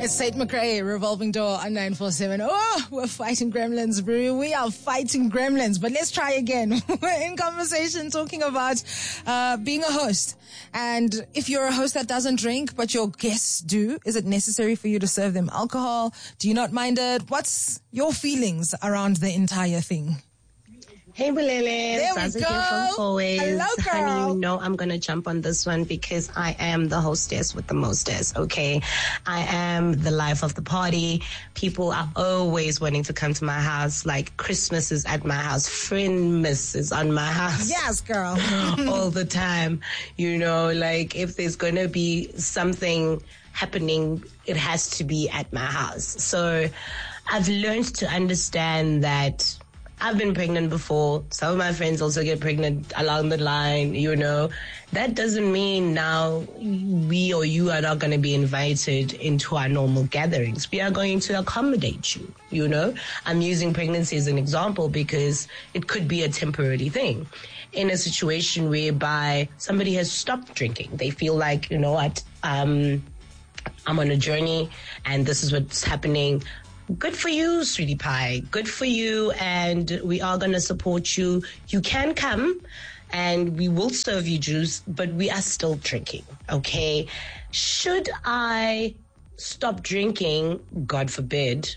It's Tate McRae, Revolving Door on 947. Oh, we're fighting gremlins, bro. We are fighting gremlins. But let's try again. We're in conversation talking about being a host. And if you're a host that doesn't drink, but your guests do, is it necessary for you to serve them alcohol? Do you not mind it? What's your feelings around the entire thing? Hey, Bulele. There we Zaza go. here from Always. Hello, girl. Honey, you know I'm going to jump on this one because I am the hostess with the mostess, okay? I am the life of the party. People are always wanting to come to my house. Like, Christmas is at my house. Friendmas is on my house. Yes, girl. All the time. You know, like, if there's going to be something happening, it has to be at my house. So I've learned to understand that I've been pregnant before. Some of my friends also get pregnant along the line, you know. That doesn't mean now we or you are not going to be invited into our normal gatherings. We are going to accommodate you, you know. I'm using pregnancy as an example because it could be a temporary thing. In a situation whereby somebody has stopped drinking, they feel like, you know what, I'm on a journey and this is what's happening. Good for you, sweetie pie. Good for you. And we are going to support you. You can come and we will serve you juice, but we are still drinking. Okay. Should I stop drinking? God forbid.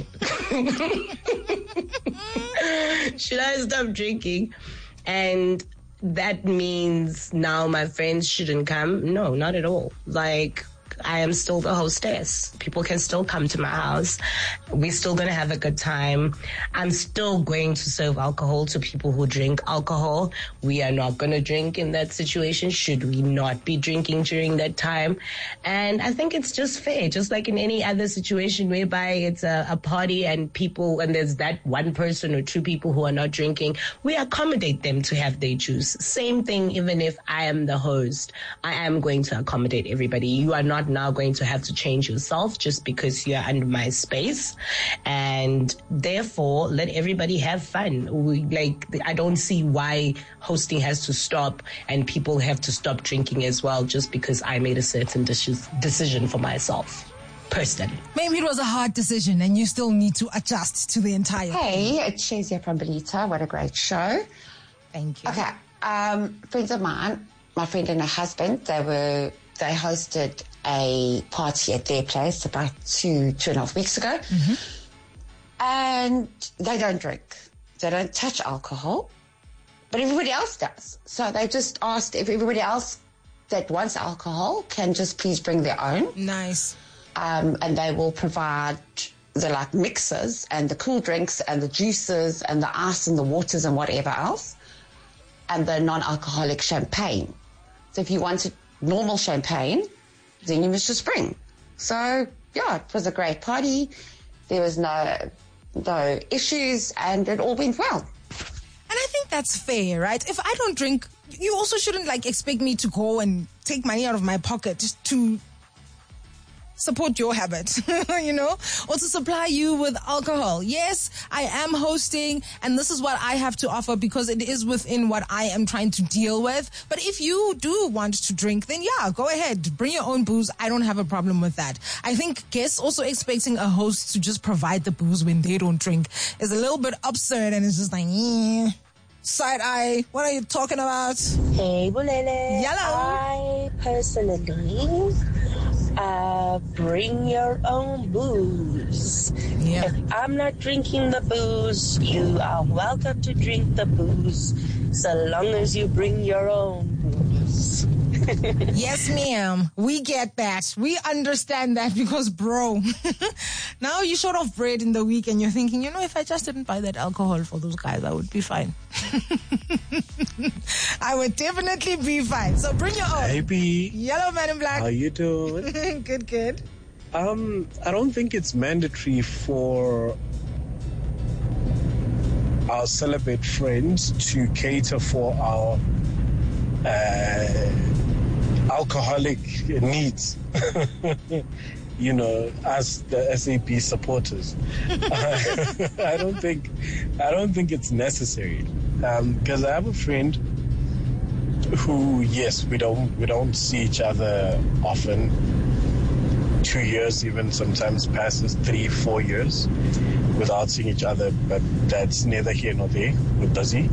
Should I stop drinking? And that means now my friends shouldn't come? No, not at all. Like, I am still the hostess. People can still come to my house. We're still going to have a good time. I'm still going to serve alcohol to people who drink alcohol. We are not going to drink in that situation. Should we not be drinking during that time? And I think it's just fair, just like in any other situation whereby it's a party and there's that one person or two people who are not drinking, we accommodate them to have their juice. Same thing, even if I am the host, I am going to accommodate everybody. You are not now going to have to change yourself just because you're under my space, and therefore let everybody have fun. I don't see why hosting has to stop and people have to stop drinking as well just because I made a certain decision for myself personally. Maybe it was a hard decision and you still need to adjust to the entire thing. Hey, it's Shazia from Belita. What a great show. Thank you. Okay, friends of mine, my friend and her husband, they hosted a party at their place about 2.5 weeks ago. Mm-hmm. And they don't drink. They don't touch alcohol. But everybody else does. So they just asked if everybody else that wants alcohol can just please bring their own. Nice. And they will provide the mixers and the cool drinks and the juices and the ice and the waters and whatever else. And the non-alcoholic champagne. So if you wanted normal champagne, then you must just bring. So, yeah, it was a great party. There was no issues and it all went well. And I think that's fair, right? If I don't drink, you also shouldn't expect me to go and take money out of my pocket to support your habit, you know, or to supply you with alcohol. Yes, I am hosting and this is what I have to offer because it is within what I am trying to deal with. But if you do want to drink, then yeah, go ahead. Bring your own booze. I don't have a problem with that. I think guests also expecting a host to just provide the booze when they don't drink is a little bit absurd and it's just side eye. What are you talking about? Hey, Bulele. Yellow. I personally bring your own booze. Yeah. If I'm not drinking the booze, you are welcome to drink the booze, so long as you bring your own booze. Yes, ma'am. We get that. We understand that because, bro, now you're short of bread in the week and you're thinking, if I just didn't buy that alcohol for those guys, I would be fine. I would definitely be fine. So bring your own. Hey, B. Yellow man in black. How you doing? Good. I don't think it's mandatory for our celibate friends to cater for our alcoholic needs. As the SAP supporters. I don't think it's necessary. Because I have a friend who, yes, we don't see each other often. 2 years, even sometimes passes 3-4 years without seeing each other, but that's neither here nor there. We're busy.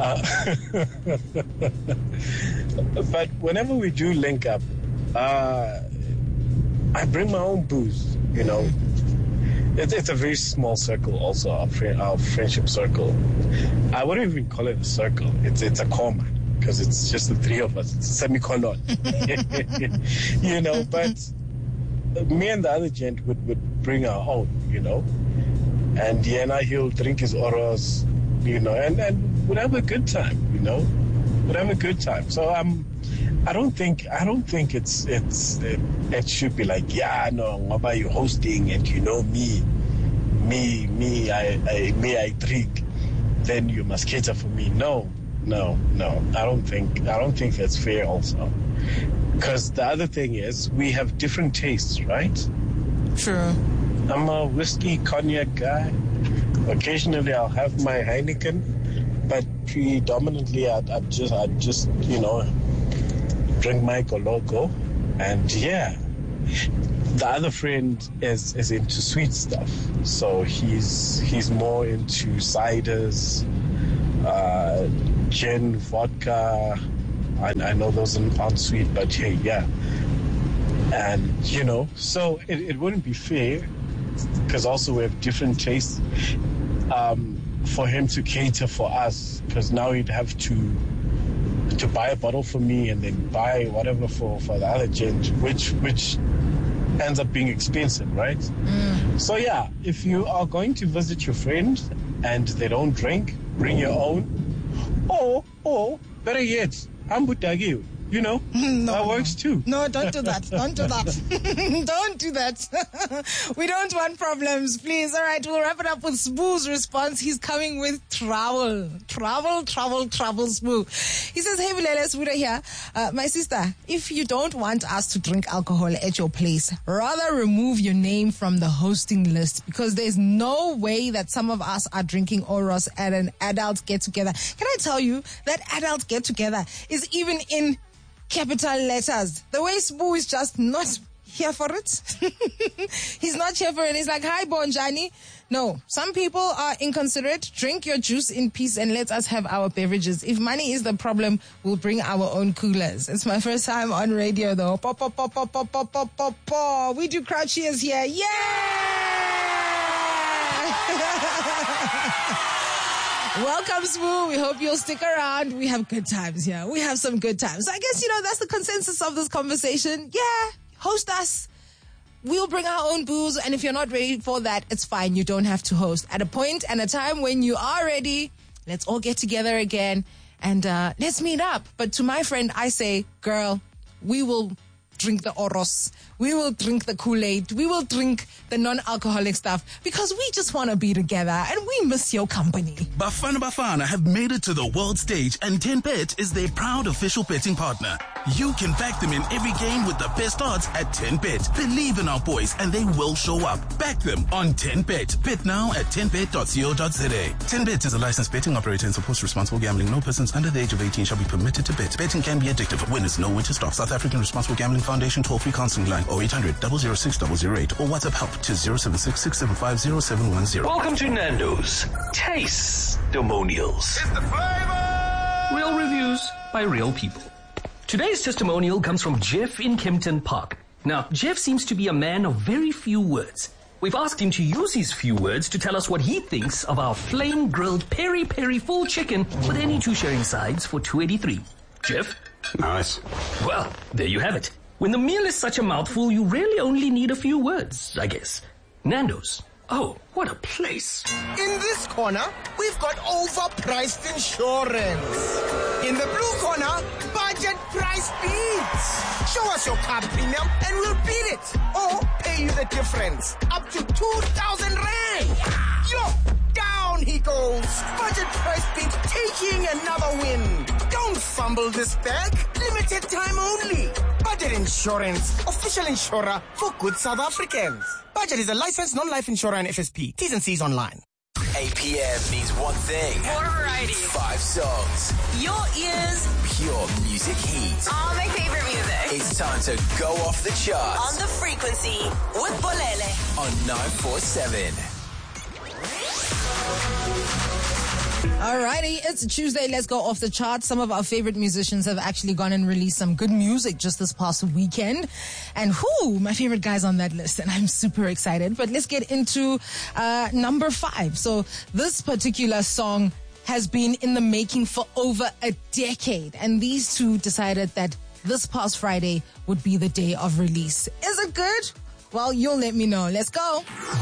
But whenever we do link up, I bring my own booze, you know. It's a very small circle also, our friendship circle. I wouldn't even call it a circle. It's a comma, because it's just the three of us. It's a semicolon. You know, but me and the other gent would bring our own, you know. And he'll drink his oros, you know, and we'd have a good time, you know. We'd have a good time. So I don't think it should be like, why are you hosting and you know I drink, then you must cater for me. No. I don't think that's fair also. Because the other thing is we have different tastes, right? True. I'm a whiskey cognac guy. Occasionally I'll have my Heineken, but predominantly I'd just you know, drink my Goloko. And the other friend is into sweet stuff, so he's more into ciders, gin, vodka. I know those aren't sweet, but and you know, so it wouldn't be fair, because also we have different tastes, for him to cater for us, because now he'd have to buy a bottle for me and then buy whatever for the other gent, which ends up being expensive, right? So if you are going to visit your friend and they don't drink, bring your own, or better yet, ambutagi, you know. No, that works too. No, don't do that. Don't do that. Don't do that. We don't want problems, please. All right, we'll wrap it up with Spoo's response. He's coming with travel, Spoo. He says, hey, Bulele, Sbuda here. My sister, if you don't want us to drink alcohol at your place, rather remove your name from the hosting list, because there's no way that some of us are drinking Oros at an adult get-together. Can I tell you that adult get-together is even in capital letters? The way Spoo is just not here for it. He's not here for it. He's like, hi, Bonjani. No, some people are inconsiderate. Drink your juice in peace and let us have our beverages. If money is the problem, we'll bring our own coolers. It's my first time on radio, though. We do crowd cheers here. Yeah! Welcome, Spoo. We hope you'll stick around. We have good times here. We have some good times. So I guess, that's the consensus of this conversation. Yeah, host us. We'll bring our own booze. And if you're not ready for that, it's fine. You don't have to host. At a point and a time when you are ready, let's all get together again and let's meet up. But to my friend, I say, girl, we will drink the Oros. We will drink the Kool-Aid. We will drink the non-alcoholic stuff, because we just want to be together and we miss your company. Bafana have made it to the world stage, and 10Bet is their proud official betting partner. You can back them in every game with the best odds at 10Bet. Believe in our boys and they will show up. Back them on 10Bet. Bet now at 10bet.co.za. 10Bet is a licensed betting operator and supports responsible gambling. No persons under the age of 18 shall be permitted to bet. Betting can be addictive. Winners know when to stop. South African Responsible Gambling Foundation toll-free counseling line 0800 006 008 or WhatsApp help to 076 675 0710. Welcome to Nando's Taste-Demonials. It's the flavor! Real reviews by real people. Today's testimonial comes from Jeff in Kempton Park. Now, Jeff seems to be a man of very few words. We've asked him to use his few words to tell us what he thinks of our flame-grilled peri-peri full chicken with any two sharing sides for $2.83. Jeff? Nice. Well, there you have it. When the meal is such a mouthful, you really only need a few words, I guess. Nando's. Oh, what a place. In this corner, we've got overpriced insurance. In the blue corner, budget price beats. Show us your car premium and we'll beat it. Or pay you the difference. Up to 2,000 Rand. Yo, down he goes. Budget price beat taking another win. Don't fumble this bag. Limited time only. Budget Insurance, official insurer for good South Africans. Budget is a licensed non-life insurer and FSP. T's and C's online. 8 p.m. means one thing. More variety. 5 songs. Your ears. Pure music heat. All my favorite music. It's time to go off the charts. On the frequency with Bolele. On 947. Alrighty, it's Tuesday. Let's go off the charts. Some of our favorite musicians have actually gone and released some good music just this past weekend. And my favorite guys on that list. And I'm super excited. But let's get into number 5. So this particular song has been in the making for over a decade. And these two decided that this past Friday would be the day of release. Is it good? Well, you'll let me know. Let's go.